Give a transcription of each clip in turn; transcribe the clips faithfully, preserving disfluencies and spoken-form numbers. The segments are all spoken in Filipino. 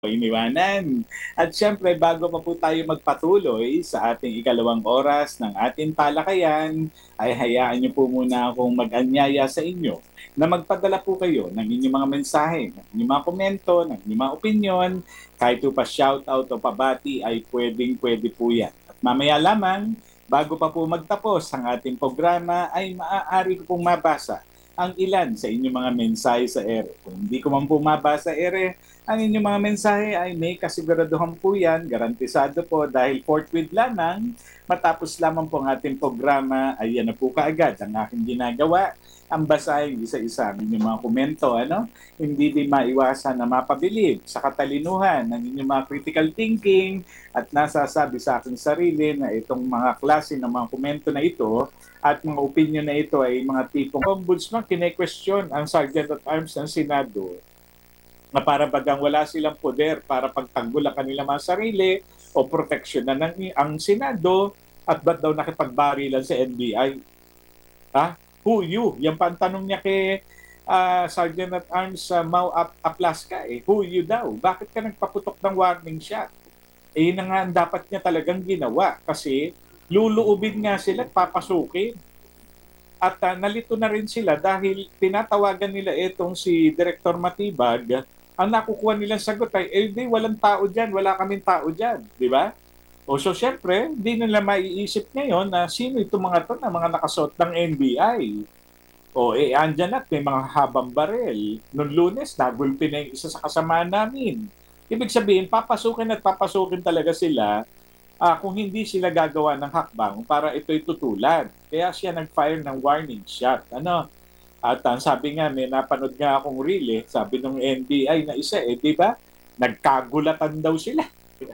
Iniwanan. At syempre, bago pa po tayo magpatuloy sa ating ikalawang oras ng ating talakayan, ay hayaan niyo po muna akong mag-anyaya sa inyo na magpadala po kayo ng inyong mga mensahe, ng inyong mga komento, ng inyong mga opinion, kahit po pa shoutout o pabati ay pwedeng-pwede po yan. At mamaya lamang, bago pa po magtapos ang ating programa, ay maaari ko pong mabasa ang ilan sa inyong mga mensahe sa ere. Kung hindi ko man po mabasa ere, ang inyong mga mensahe ay may kasiguraduhan po yan, garantisado po dahil forthwith lamang, matapos lamang po ang ating programa, ay yan na po kaagad ang aking ginagawa, ang basahin isa-isa ang inyong mga komento, ano? Hindi din maiwasan na mapabilib sa katalinuhan ng inyong mga critical thinking at nasasabi sa aking sarili na itong mga klase ng mga komento na ito at mga opinion na ito ay mga tipong ombudsman, kine-question ang Sergeant at Arms ng Senado na para bagang wala silang poder para pagtanggol ang kanilang mga sarili o proteksyonan ng ang Senado at ba't daw nakipagbarilan sa N B I? Ha? Who you? Yan pa ang tanong niya kay uh, Sergeant at Arms uh, Mau Ap Aplaska. Eh. Who you daw? Bakit ka nagpaputok ng warning shot? Eh, yun na nga ang dapat niya talagang ginawa kasi luluubin nga sila at papasukin. At uh, nalito na rin sila dahil tinatawagan nila itong si Director Matibag. Ang nakukuha nilang sagot ay, eh di, walang tao dyan, wala kaming tao dyan, di ba? O so syempre, hindi nila maiisip ngayon na sino itong mga to na mga nakasuot ng N B I. O eh, andyan at may mga habang barel. Noong Lunes, nagulpi na yung isa sa kasama namin. Ibig sabihin, papasukin at papasukin talaga sila ah, kung hindi sila gagawa ng hakbang para ito'y tutulan. Kaya siya nag-fire ng warning shot. Ano? At ang sabi nga, may napanood nga akong reel eh, sabi ng N B I na isa eh, di ba? Nagkagulatan daw sila.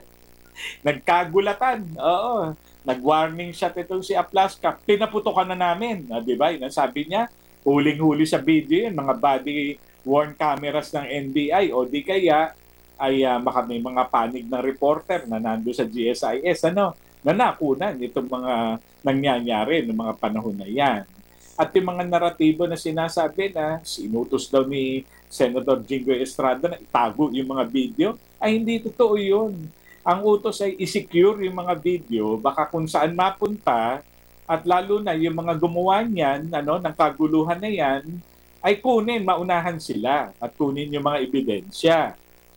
Nagkagulatan, oo. Nag-warning shot itong si Aplaska, pinaputokan na namin. Ah, di ba? Yun ang sabi niya, huling-huli sa video yun, mga body worn cameras ng N B I o di kaya ay uh, baka may mga panig na reporter na nando sa G S I S, ano, na nakunan itong mga nangyayari ng mga panahon na yan. At yung mga naratibo na sinasabi na sinutos daw ni Senator Jinggoy Estrada na itago yung mga video, ay hindi totoo yun. Ang utos ay i-secure yung mga video, baka kung saan mapunta, at lalo na yung mga gumawa niyan, ano, ng kaguluhan na yan, ay kunin, maunahan sila at kunin yung mga ebidensya.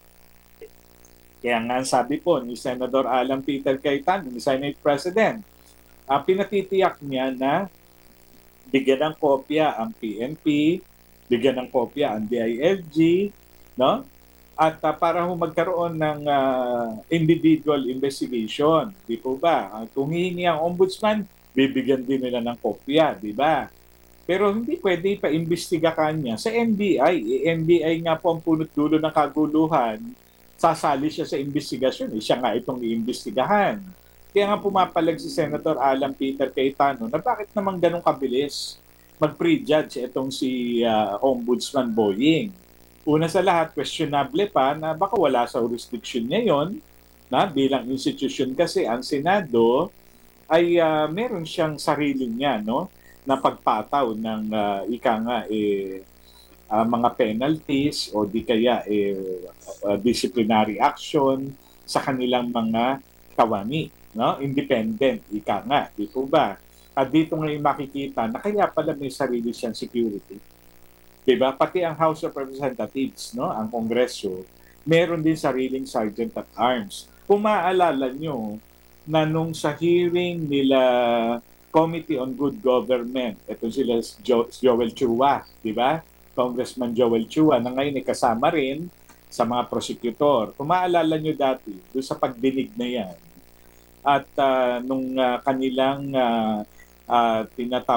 Kaya nga sabi po ni Senador Alan Peter Cayetano, ni Senate President, uh, pinatitiyak niya na bigyan ng kopya ang P N P, bigyan ng kopya ang D I L G, no? At uh, para ho magkaroon ng uh, individual investigation, di po ba? Uh, kung hihingi ang ombudsman, bibigyan din nila ng kopya, di ba? Pero hindi pwede pa-imbestiga kanya sa N B I. E, N B I nga po ang punot dulo ng kaguluhan, sasali siya sa investigasyon. Eh, siya nga itong iimbestigahan. Kaya nga pumapalag si Senator Alan Peter Cayetano na bakit naman ganun kabilis mag-prejudge itong si uh, Ombudsman Boying. Una sa lahat, questionable pa na baka wala sa jurisdiction niya yun, na bilang institution kasi ang Senado ay uh, meron siyang sarili niya, no, na pagpataw ng uh, ika nga eh, uh, mga penalties o di kaya eh, uh, disciplinary action sa kanilang mga kawani. No? Independent, ika nga, di po ba? At dito ngayon makikita na kaya pala may sarili siyang security. Diba? Pati ang House of Representatives, no? Ang Kongreso, meron din sariling Sergeant at Arms. Kung maaalala nyo, na nung sa hearing nila Committee on Good Government, ito sila jo- Joel Chua, di ba? Congressman Joel Chua, na ngayon ay kasama rin sa mga prosecutor. Kung maaalala nyo dati, doon sa pagdinig na yan, at uh, nung uh, kanilang uh, uh, tinatawag